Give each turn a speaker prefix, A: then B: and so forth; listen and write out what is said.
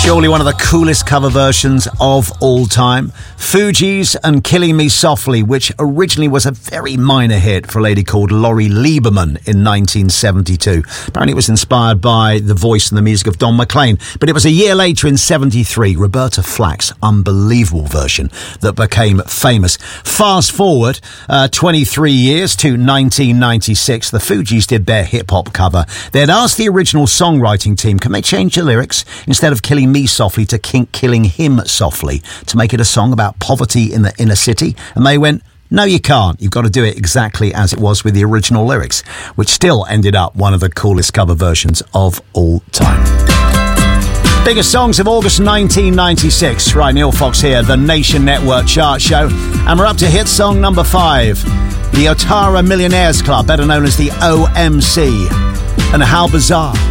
A: Surely one of the coolest cover versions of all time. Fugees and Killing Me Softly, which originally was a very minor hit for a lady called Laurie Lieberman in 1972. Apparently it was inspired by the voice and the music of Don McLean. But it was a year later in 73, Roberta Flack's unbelievable version that became famous. Fast forward 23 years to 1996, the Fugees did their hip-hop cover. They had asked the original songwriting team, can they change the lyrics? Instead of Killing Me Softly to Killing Him Softly, to make it a song about poverty in the inner city. And they went, no, you can't. You've got to do it exactly as it was with the original lyrics, which still ended up one of the coolest cover versions of all time. Biggest songs of August 1996. Right, Neil Fox here, the Nation Network chart show. And we're up to hit song number 5. The Otara Millionaires Club, better known as the OMC. And How Bizarre.